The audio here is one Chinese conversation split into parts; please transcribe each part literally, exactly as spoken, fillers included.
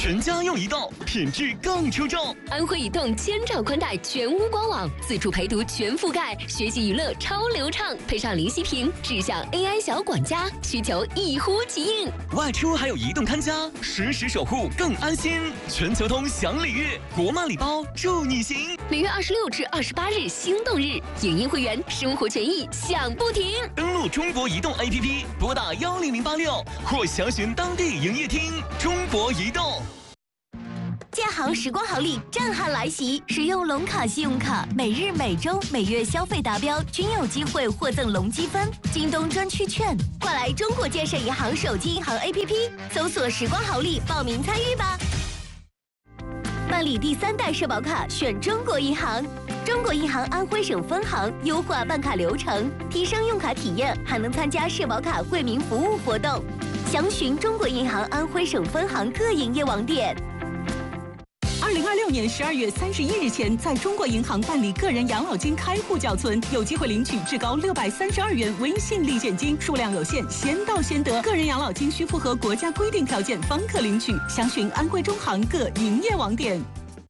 全家用移动，品质更出众。 安徽移动千兆宽带全屋官网，自助陪读全覆盖，学习娱乐超流畅，配上林息屏智享 A I 小管家，需求一呼即应。 外出还有移动看家，实时守护更安心。全球通享礼遇，国漫礼包助你行。 每月二十六至二十八日心动日，影音会员生活权益享不停。 登录中国移动 A P P， 拨打幺零零八六或详询当地营业厅。中国移动。 建行时光好礼震撼来袭！使用龙卡信用卡，每日、每周、每月消费达标均有机会获赠龙积分、京东专区券。快来中国建设银行手机银行 A P P 搜索“时光好礼”报名参与吧！办理第三代社保卡，选中国银行。中国银行安徽省分行优化办卡流程，提升用卡体验，还能参加社保卡惠民服务活动。详询中国银行安徽省分行各营业网点。 二零二六年十二月三十一日前，在中国银行办理个人养老金开户缴存，有机会领取至高六百三十二元微信立减金，数量有限，先到先得。个人养老金需符合国家规定条件方可领取。详询安徽中行各营业网点。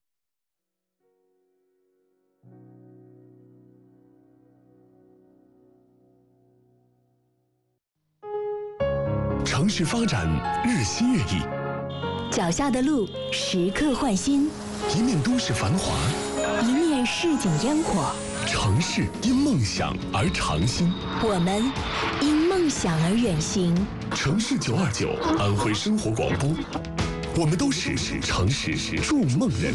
城市发展日新月异， 脚下的路时刻换新， 一面都市繁华， 一面市井烟火。 城市因梦想而长新， 我们因梦想而远行。 城市九二九，安徽生活广播，我们都是城市筑梦人。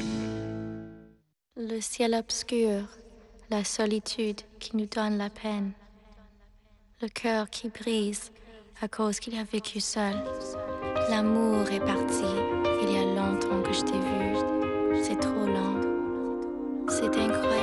Le ciel obscur, la solitude qui nous donne la peine, le cœur qui brise à cause qu'il a vécu seul. L'amour est parti, il y a longtemps que je t'ai vu, c'est trop long, c'est incroyable.